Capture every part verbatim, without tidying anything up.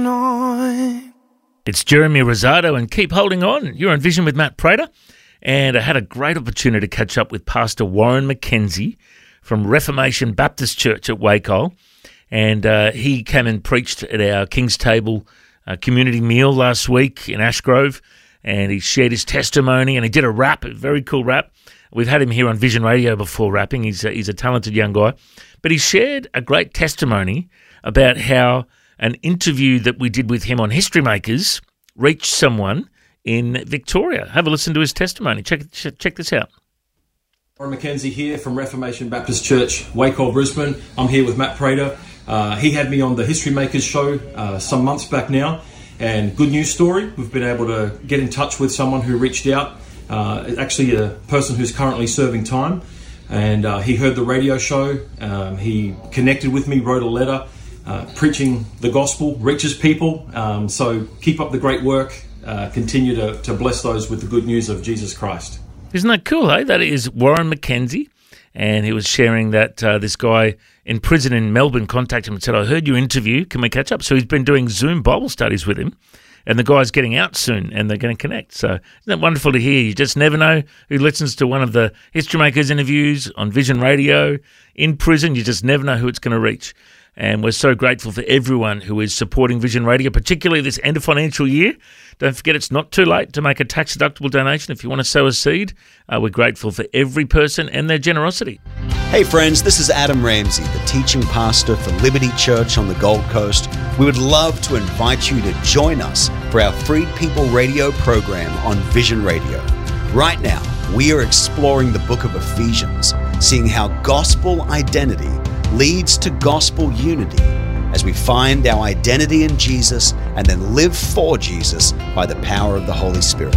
It's Jeremy Rosado and keep holding on. You're on Vision with Matt Prater, and I had a great opportunity to catch up with Pastor Warren McKenzie from Reformation Baptist Church at Wacol, and uh, he came and preached at our King's Table uh, community meal last week in Ashgrove, and he shared his testimony, and he did a rap, a very cool rap. We've had him here on Vision Radio before rapping. He's a, he's a talented young guy, but he shared a great testimony about how an interview that we did with him on History Makers reached someone in Victoria. Have a listen to his testimony. Check check this out. Warren McKenzie here from Reformation Baptist Church, Wacol, Brisbane. I'm here with Matt Prater. Uh, he had me on the History Makers show uh, some months back now, and good news story. We've been able to get in touch with someone who reached out, uh, actually a person who's currently serving time, and uh, he heard the radio show. Um, he connected with me, wrote a letter. Uh, preaching the gospel reaches people, um, so keep up the great work. Uh, continue to, to bless those with the good news of Jesus Christ. Isn't that cool, eh? That is Warren McKenzie, and he was sharing that uh, this guy in prison in Melbourne contacted him and said, I heard your interview, can we catch up? So he's been doing Zoom Bible studies with him, and the guy's getting out soon, and they're going to connect. So isn't that wonderful to hear? You just never know who listens to one of the History Makers interviews on Vision Radio in prison. You just never know who it's going to reach. And we're so grateful for everyone who is supporting Vision Radio, particularly this end of financial year. Don't forget, it's not too late to make a tax-deductible donation if you want to sow a seed. Uh, we're grateful for every person and their generosity. Hey friends, this is Adam Ramsey, the teaching pastor for Liberty Church on the Gold Coast. We would love to invite you to join us for our Freed People radio program on Vision Radio. Right now, we are exploring the book of Ephesians, seeing how gospel identity leads to gospel unity as we find our identity in Jesus and then live for Jesus by the power of the Holy Spirit.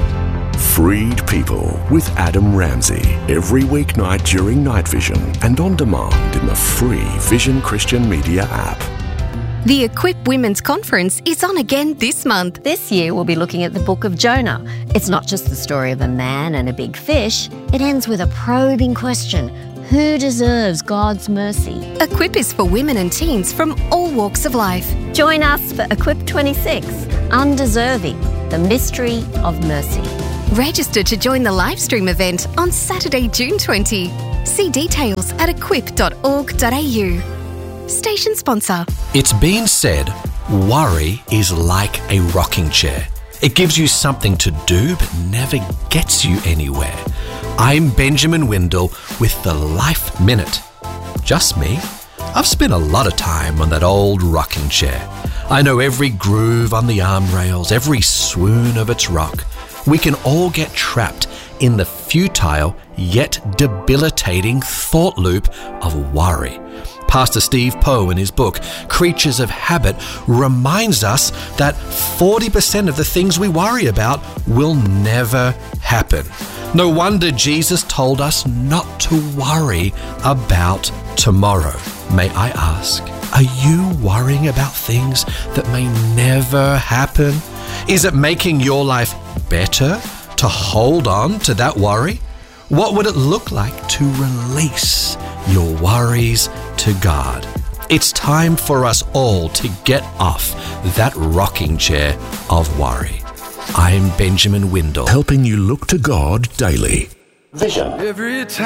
Freed People with Adam Ramsey, every weeknight during Night Vision and on demand in the free Vision Christian Media app. The Equip Women's Conference is on again this month. This year we'll be looking at the book of Jonah. It's not just the story of a man and a big fish. It ends with a probing question. Who deserves God's mercy? Equip is for women and teens from all walks of life. Join us for Equip twenty-six, Undeserving, the Mystery of Mercy. Register to join the live stream event on Saturday, June twentieth. See details at equip dot org dot a u. Station sponsor. It's been said, worry is like a rocking chair. It gives you something to do but never gets you anywhere. I'm Benjamin Windle with the Life Minute. Just me. I've spent a lot of time on that old rocking chair. I know every groove on the arm rails, every swoon of its rock. We can all get trapped in the futile yet debilitating thought loop of worry. Pastor Steve Poe, in his book, Creatures of Habit, reminds us that forty percent of the things we worry about will never happen. No wonder Jesus told us not to worry about tomorrow. May I ask, are you worrying about things that may never happen? Is it making your life better to hold on to that worry? What would it look like to release your worries to God? It's time for us all to get off that rocking chair of worry. I'm Benjamin Windle, helping you look to God daily. Vision. Every time